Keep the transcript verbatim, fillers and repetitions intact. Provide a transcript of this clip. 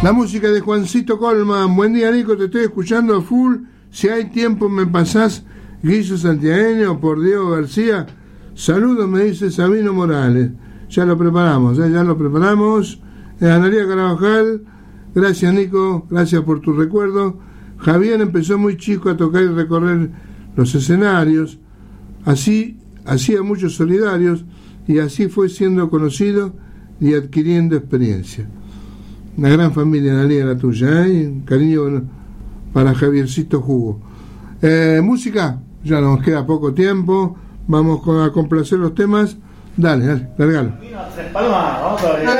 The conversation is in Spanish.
La música de Juancito Colman. Buen día, Nico, te estoy escuchando a full. Si hay tiempo me pasás Guiso Santiagueño por Diego García. Saludos, me dice Sabino Morales. Ya lo preparamos, ¿eh? ya lo preparamos. Eh, Analía Carabajal, gracias, Nico, gracias por tu recuerdo. Javier empezó muy chico a tocar y recorrer los escenarios. Así hacía muchos solidarios y así fue siendo conocido y adquiriendo experiencia. Una gran familia, Analía, la tuya, ¿eh? Un cariño para Javiercito Jugo. Eh, música, ya nos queda poco tiempo. Vamos a complacer los temas. Dale, dale, largalo. Vino a Tres Palmas, vamos a ver.